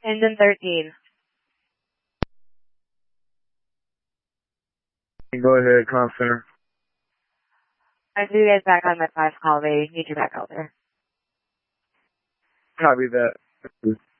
Engine 13. Go ahead, Comm Center. I see you guys back on my 5 call. They need you back out there. Copy that.